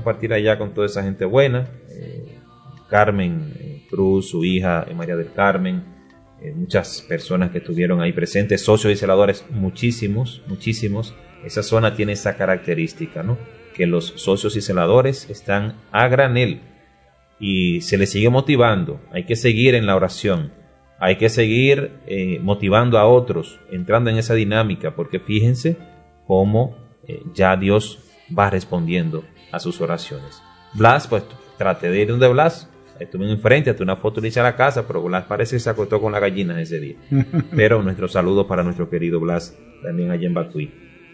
compartir allá con toda esa gente buena. Carmen Cruz, su hija María del Carmen, muchas personas que estuvieron ahí presentes, socios y celadores, muchísimos. Esa zona tiene esa característica, ¿no? Que los socios y celadores están a granel y se les sigue motivando. Hay que seguir en la oración, hay que seguir motivando a otros, entrando en esa dinámica, porque fíjense cómo ya Dios va respondiendo a sus oraciones. Blas, pues traté de ir donde Blas, estuve enfrente, hasta una foto le hice a la casa, pero Blas parece que se acostó con la gallina ese día. Pero nuestro saludo para nuestro querido Blas, también allá en Bacuí.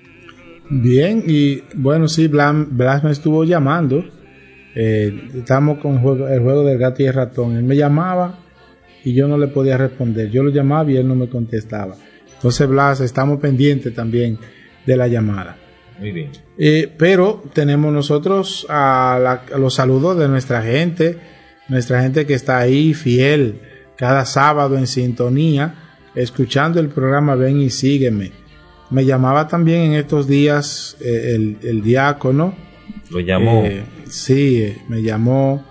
Bien, y bueno, sí, Blas me estuvo llamando. Estamos con el juego del gato y el ratón. Él me llamaba y yo no le podía responder. Yo lo llamaba y él no me contestaba. Entonces, Blas, estamos pendientes también de la llamada. Muy bien. Pero tenemos nosotros a los saludos de nuestra gente que está ahí fiel cada sábado en sintonía, escuchando el programa Ven y Sígueme. Me llamaba también en estos días el diácono. ¿Lo llamó? Sí, me llamó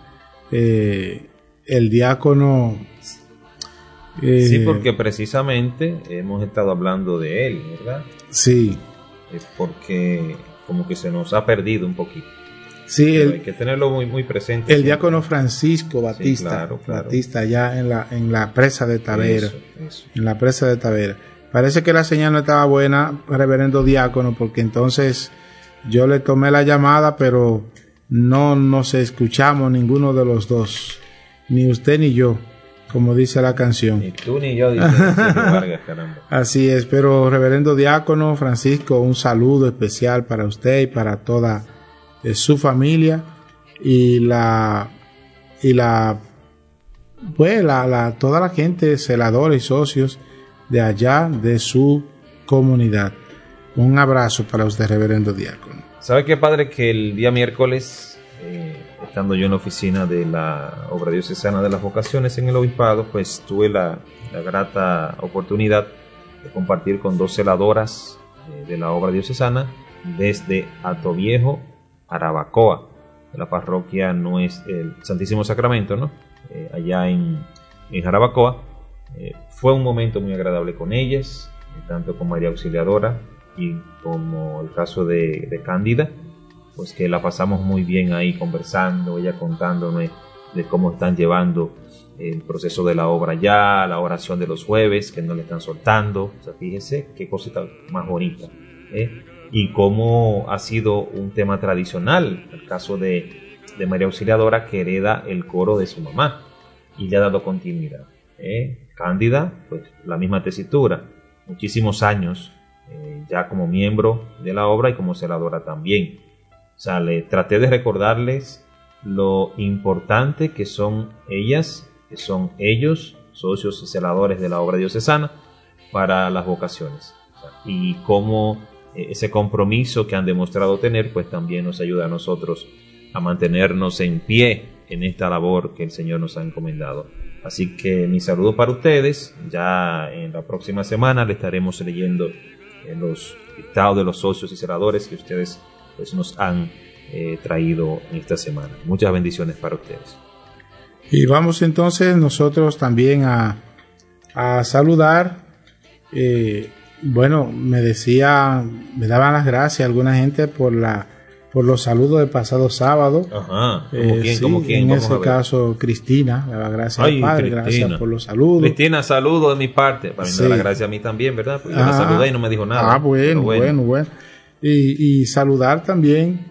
el diácono. Sí, porque precisamente hemos estado hablando de él, ¿verdad? Sí. Porque como que se nos ha perdido un poquito. Sí, hay que tenerlo muy presente. El diácono Francisco Batista, sí, claro. Batista, allá en la presa de Tavera. Eso. En la presa de Tavera. Parece que la señal no estaba buena, reverendo diácono, porque entonces yo le tomé la llamada, pero no nos escuchamos ninguno de los dos, ni usted ni yo, como dice la canción. Ni tú ni yo, dice Vargas, caramba. Así es, pero reverendo diácono Francisco, un saludo especial para usted y para toda su familia y toda la gente, celadores y socios de allá de su comunidad. Un abrazo para usted, reverendo diácono. ¿Sabe qué, padre? Que el día miércoles, estando yo en la oficina de la Obra Diocesana de las Vocaciones en el Obispado, pues tuve la grata oportunidad de compartir con 2 celadoras de la Obra Diocesana desde Atoviejo, Jarabacoa, de la parroquia el Santísimo Sacramento, ¿no? Allá en Jarabacoa. Fue un momento muy agradable con ellas, tanto con María Auxiliadora y como el caso de Cándida, pues que la pasamos muy bien ahí conversando, ella contándome de cómo están llevando el proceso de la obra ya, la oración de los jueves, que no le están soltando. O sea, fíjese qué cosita más bonita, y cómo ha sido un tema tradicional, el caso de María Auxiliadora, que hereda el coro de su mamá y le ha dado continuidad. Cándida, pues la misma tesitura, muchísimos años ya como miembro de la obra y como celadora también. O sea, le traté de recordarles lo importante que son ellas, que son ellos, socios y celadores de la obra diocesana, para las vocaciones. O sea, y cómo ese compromiso que han demostrado tener, pues también nos ayuda a nosotros a mantenernos en pie en esta labor que el Señor nos ha encomendado. Así que mi saludo para ustedes. Ya en la próxima semana le estaremos leyendo los dictados de los socios y celadores que ustedes pues nos han traído en esta semana. Muchas bendiciones para ustedes. Y vamos entonces nosotros también a saludar. Bueno, me daban las gracias a alguna gente por los saludos del pasado sábado. Ajá. ¿Cómo quién? En ese caso, Cristina, le daba gracias al Padre, Cristina. Gracias por los saludos. Cristina, saludo de mi parte. Para mí me da la gracia a mí también, ¿verdad? Porque yo la saludé y no me dijo nada. Bueno. Y saludar también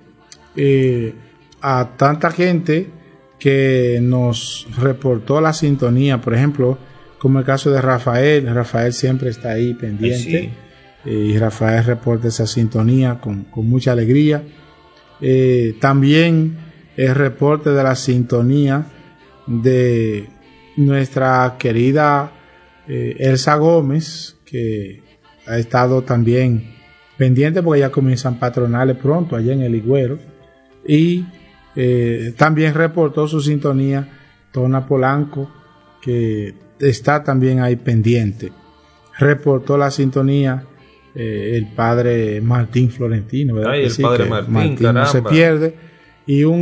a tanta gente que nos reportó la sintonía, por ejemplo, como el caso de Rafael. Rafael siempre está ahí pendiente. Y Rafael reporta esa sintonía con mucha alegría. También el reporte de la sintonía de nuestra querida Elsa Gómez, que ha estado también pendiente porque ya comienzan patronales pronto allá en el Higüero, y también reportó su sintonía Tona Polanco, que está también ahí pendiente. Reportó la sintonía el padre Martín Florentino, ¿verdad? El padre Martín, no se pierde. Y un